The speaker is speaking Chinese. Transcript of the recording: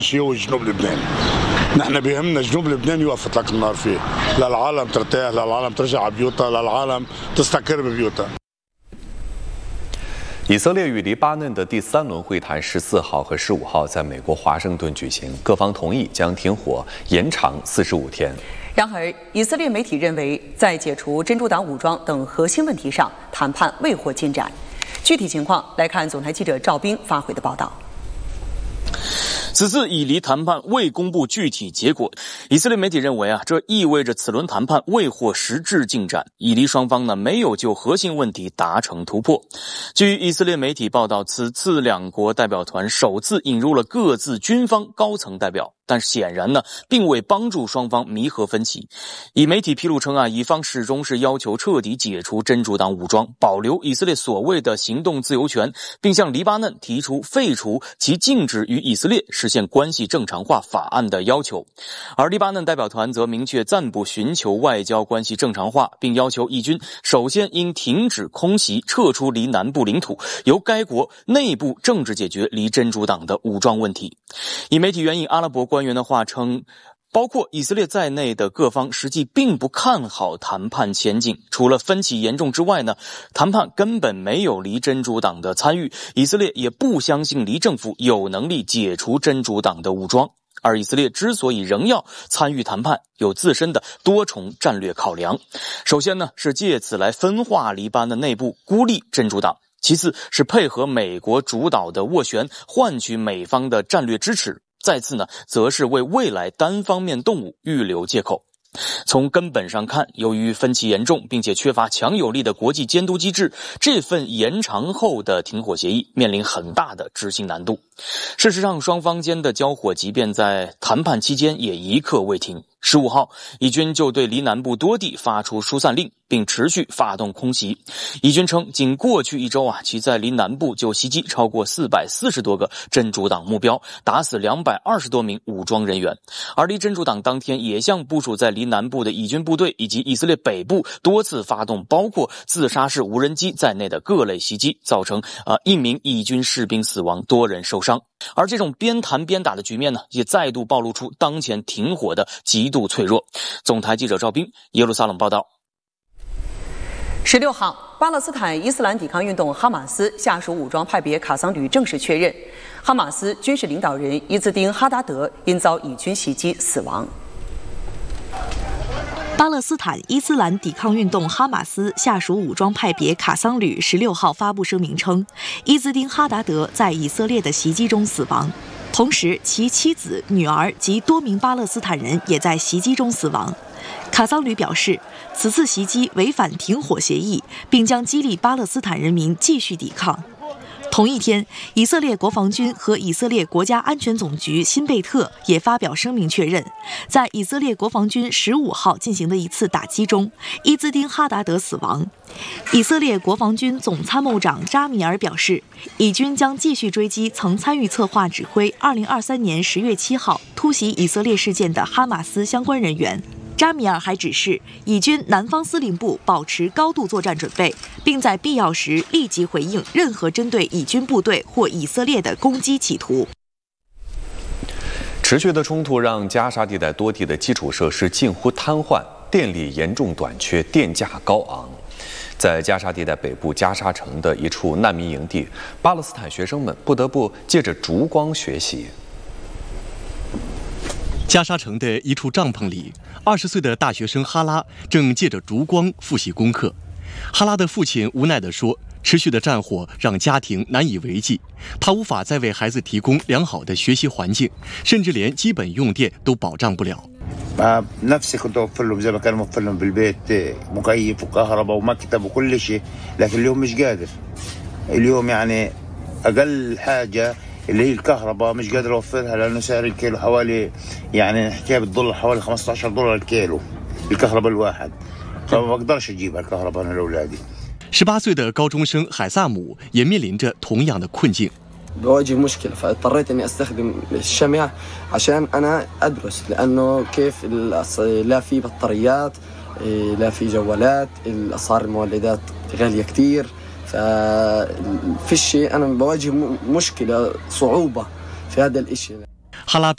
شيء هو جنوب لبنان. نحن بيهمنا جنوب لبنان يوقف اطلاق النار فيه، للعالم ترتاح، للعالم ترجع على بيوتها، للعالم تستقر ببيوتها。 以色列与黎巴嫩的第3轮会谈14号和15号在美国华盛顿举行，各方同意将停火延长45天。 然而，以色列媒体认为，在解除真主党武装等核心问题上，谈判未获进展。具体情况来看，总台记者赵斌发回的报道。 此次以黎谈判未公布具体结果，以色列媒体认为这意味着此轮谈判未获实质进展，以黎双方没有就核心问题达成突破。据以色列媒体报道，此次两国代表团首次引入了各自军方高层代表，但显然并未帮助双方弥合分歧。以媒体披露称以方始终是要求彻底解除真主党武装，保留以色列所谓的行动自由权，并向黎巴嫩提出废除其禁止与以色列实现关系正常化法案的要求。而黎巴嫩代表团则明确暂不寻求外交关系正常化，并要求以军首先应停止空袭，撤出黎南部领土，由该国内部政治解决黎真主党的武装问题。以媒体援引阿拉伯官员的话称，包括以色列在内的各方实际并不看好谈判前景，除了分歧严重之外谈判根本没有黎真主党的参与，以色列也不相信黎政府有能力解除真主党的武装。而以色列之所以仍要参与谈判，有自身的多重战略考量。首先是借此来分化黎巴嫩内部，孤立真主党；其次是配合美国主导的斡旋，换取美方的战略支持；再次则是为未来单方面动武预留借口。从根本上看，由于分歧严重并且缺乏强有力的国际监督机制，这份延长后的停火协议面临很大的执行难度。事实上，双方间的交火即便在谈判期间也一刻未停。15号，以军就对黎南部多地发出疏散令，并持续发动空袭。以军称，仅过去1周其在黎南部就袭击超过440多个真主党目标，打死220多名武装人员。而黎真主党当天也向部署在黎南部的以军部队以及以色列北部多次发动包括自杀式无人机在内的各类袭击，造成1名以军士兵死亡，多人受伤。而这种边谈边打的局面也再度暴露出当前停火的极度脆弱。总台记者赵斌，耶路撒冷报道。 16号，巴勒斯坦伊斯兰抵抗运动哈马斯下属武装派别卡桑旅正式确认，哈马斯军事领导人伊兹丁哈达德因遭以军袭击死亡。 巴勒斯坦伊斯兰抵抗运动哈马斯下属武装派别卡桑旅16号发布声明称，伊兹丁哈达德在以色列的袭击中死亡，同时其妻子、女儿及多名巴勒斯坦人也在袭击中死亡。卡桑旅表示，此次袭击违反停火协议，并将激励巴勒斯坦人民继续抵抗。同一天，以色列国防军和以色列国家安全总局辛贝特也发表声明确认，在以色列国防军15号进行的一次打击中，伊兹丁哈达德死亡。以色列国防军总参谋长扎米尔表示，以军将继续追击曾参与策划指挥2023年10月7号突袭以色列事件的哈马斯相关人员。扎米尔还指示以军南方司令部保持高度作战准备，并在必要时立即回应任何针对以军部队或以色列的攻击企图。 持续的冲突让加沙地带多地的基础设施近乎瘫痪，电力严重短缺，电价高昂。在加沙地带北部加沙城的一处难民营地，巴勒斯坦学生们不得不借着烛光学习。 加沙城的一处帐篷里，20岁的大学生哈拉正借着烛光复习功课。哈拉的父亲无奈地说，持续的战火让家庭难以为继，他无法再为孩子提供良好的学习环境，甚至连基本用电都保障不了。 نفسي كنت اوفر لهم زي ما كانوا موفر لهم بالبيت مكيف وكهرباء ومكتب وكل شيء، لكن اليوم مش قادر. اليوم يعني اقل حاجه اللي هي الكهرباء مش قادر اوفرها، لانه سعر الكيلو حوالي يعني نحكيها بالدولار حوالي $15 الكيلو الكهرباء الواحد، فما بقدرش اجيبها الكهرباء انا لاولادي。 18岁的高中生海萨姆也面临着同样的困境。 بواجه مشكلة فاضطريت إني أستخدم الشمع عشان أنا أدرس، لأنه كيف لا في بطاريات، لا في جوالات، الأسعار المولدات غالية كتير، ففي الشيء أنا بواجه مشكلة صعوبة في هذا الإشي。 哈拉